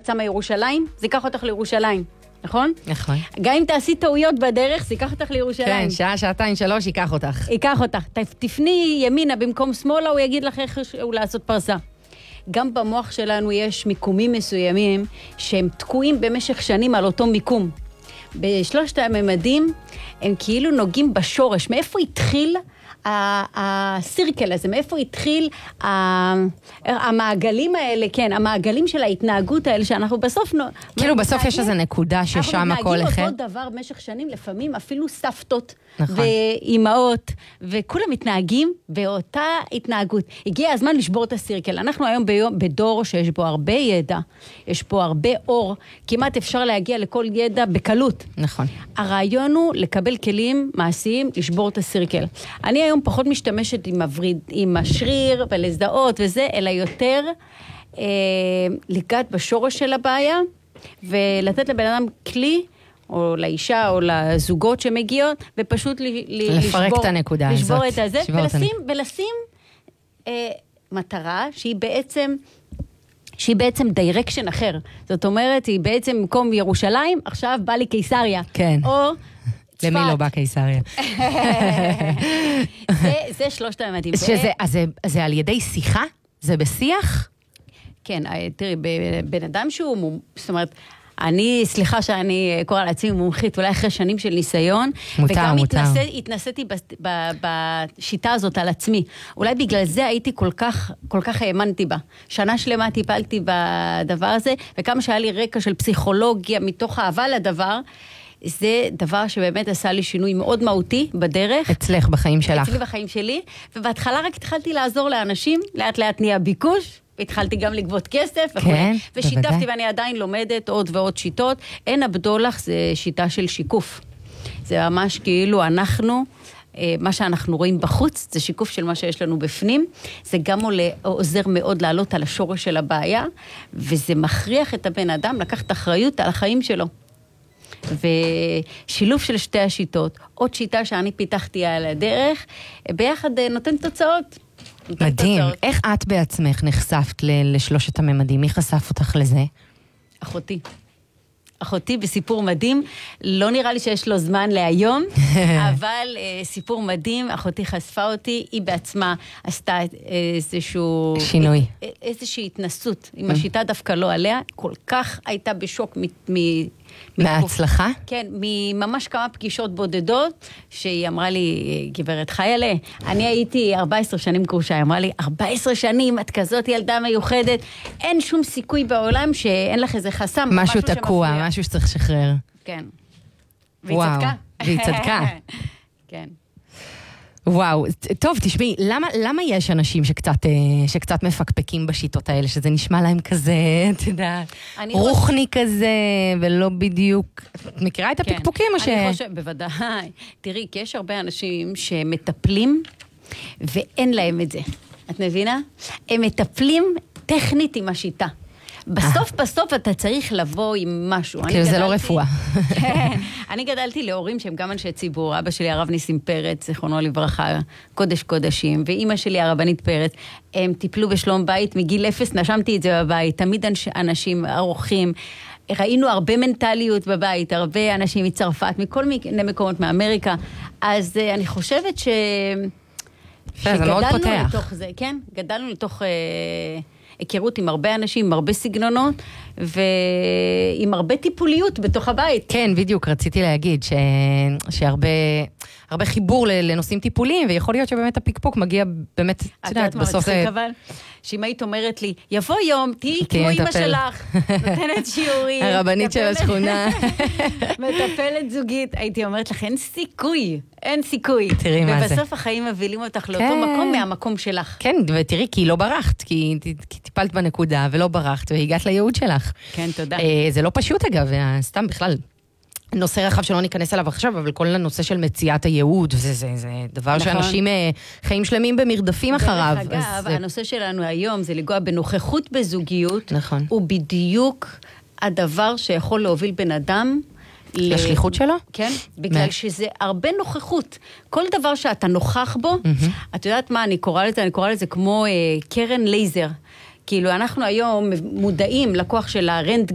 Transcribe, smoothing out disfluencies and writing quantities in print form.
שמה ירושלים, זה ייקח אותך לירושלים, נכון? נכון. גם אם תעשי טעויות בדרך, זה ייקח אותך לירושלים. כן, שעה, שעתיים, 3, ייקח אותך. ייקח אותך. תפני ימינה במקום שמאלה, הוא יגיד לך איך הוא לעשות פרסה. גם במוח שלנו יש מיקומים מסוימים שהם תקועים במשך שנים על אותו מיקום. בשלושת הממדים הם כאילו נוגעים בשורש. מאיפה התחיל הסירקל הזה? מאיפה התחיל המעגלים האלה? כן, המעגלים של ההתנהגות האלה שאנחנו בסוף... כאילו בסוף יש איזו נקודה ששם הכל אחר. אנחנו מתנהגים אותו דבר במשך שנים, לפעמים אפילו סבתות נכון. ואימהות, וכולם מתנהגים באותה התנהגות. הגיע הזמן לשבור את הסירקל. אנחנו היום בדור שיש בו הרבה ידע, יש פה הרבה אור, כמעט אפשר להגיע לכל ידע בקלות. נכון. הרעיון הוא לקבל כלים מעשיים, לשבור את הסירקל. אני היום פחות משתמשת עם השריר ולזדהות וזה, אלא יותר לגעת בשורש של הבעיה, ולתת לבן אדם כלי, או לאישה או לזוגות שמגיעות, ופשוט לפרק את הנקודה הזאת. לשבור את הזה, ולשים מטרה שהיא בעצם דיירקשן אחר. זאת אומרת, היא בעצם במקום ירושלים, עכשיו בא לי קיסריה. כן. או צפת. למי לא בא קיסריה? זה שלושת הממדים. אז זה על ידי שיחה? זה בשיח? כן, תראי, בן אדם שהוא, זאת אומרת, סליחה שאני קורא לעצמי מומחית, אולי אחרי שנים של ניסיון, וגם התנסיתי בשיטה הזאת על עצמי. אולי בגלל זה הייתי כל כך האמנתי בה. שנה שלמה טיפלתי בדבר הזה, וכמה שהיה לי רקע של פסיכולוגיה מתוך אהבה לדבר, זה דבר שבאמת עשה לי שינוי מאוד מהותי בדרך. אצלך בחיים שלך. אצלי בחיים שלי, ובהתחלה רק התחלתי לעזור לאנשים, לאט לאט נהיה ביקוש, והתחלתי גם לגבות כסף, כן, ושיתפתי, ואני עדיין לומדת עוד ועוד שיטות. אין הבדולח, זה שיטה של שיקוף. זה ממש כאילו מה שאנחנו רואים בחוץ, זה שיקוף של מה שיש לנו בפנים. זה גם עוזר מאוד לעלות על השורש של הבעיה, וזה מכריח את הבן אדם לקחת אחריות על החיים שלו. ושילוב של שתי השיטות, עוד שיטה שאני פיתחתי על הדרך, ביחד נותן תוצאות. מדהים. איך את בעצמך נחשפת לשלושת הממדים? מי חשף אותך לזה? אחותי בסיפור מדהים, לא נראה לי שיש לו זמן להיום, אבל סיפור מדהים, אחותי חשפה אותי, היא בעצמה עשתה איזשהו... שינוי. איזושהי התנסות, עם השיטה דווקא לא עליה, כל כך הייתה בשוק מההצלחה? כן, ממש כמה פגישות בודדות, שהיא אמרה לי, גברת חיילה, אני הייתי 14 שנים גרושה, היא אמרה לי, 14 שנים, את כזאת ילדה מיוחדת, אין שום סיכוי בעולם שאין לך איזה חסם. משהו תקוע, משהו שצריך לשחרר. כן. והיא צדקה. והיא צדקה. כן. וואו, טוב, תשמעי, למה יש אנשים שקצת מפקפקים בשיטות האלה, שזה נשמע להם כזה, אתה יודע, רוחני כזה, ולא בדיוק, את מכירה את הפקפוקים או ש... אני חושב, בוודאי. תראי, כי יש הרבה אנשים שמטפלים, ואין להם את זה. את מבינה? הם מטפלים טכנית עם השיטה. בסוף אתה צריך לבוא עם משהו. כאילו זה לא רפואה. אני גדלתי להורים שהם גם אנשי ציבור. אבא שלי הרב ניסים פרץ, זכרונו לברכה, קודש קודשים, ואימא שלי הרבנית פרץ. הם טיפלו בשלום בית מגיל 0, נשמתי את זה בבית. תמיד אנשים ערוכים. ראינו הרבה מנטליות בבית, הרבה אנשים מצרפת, מכל מיני מקומות מאמריקה. אז אני חושבת שגדלנו לתוך זה, כן? גדלנו לתוך... היכרות עם הרבה אנשים, עם הרבה סגנונות, ועם הרבה טיפוליות בתוך הבית. כן, בדיוק, רציתי להגיד שהרבה חיבור לנושאים טיפוליים, ויכול להיות שבאמת הפיקפוק מגיע באמת, את יודעת מה מצחיק אבל? שאם היית אומרת לי, יבוא יום, תהי כמו אמא שלך, נותנת שיעורים. הרבנית של השכונה. מטפלת זוגית, הייתי אומרת לך, אין סיכוי. תראי מה זה. ובסוף החיים מבילים אותך לאותו מקום מהמקום שלך. כן, ותראי, כי לא ברחת, כי טיפלת בנקודה ולא ברחת, והגעת לייעוד שלך. כן, תודה. זה לא פשוט אגב, סתם בכלל. נושא רחב שלא ניכנס אליו עכשיו, אבל כל הנושא של מציאת הייעוד, זה דבר שאנשים חיים שלמים במרדפים אחריו. אגב, הנושא שלנו היום זה לגוע בנוכחות בזוגיות, נכון. הוא בדיוק הדבר שיכול להוביל בן אדם לשליחות שלו? כן, בגלל שזה הרבה נוכחות. כל דבר שאתה נוכח בו, את יודעת מה, אני קורא לזה כמו קרן לייזר. כאילו אנחנו היום מודעים לכוח של הרנטגן,